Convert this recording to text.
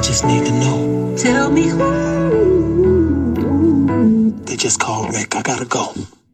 just need to know. Tell me who. They just called Rick. I gotta go.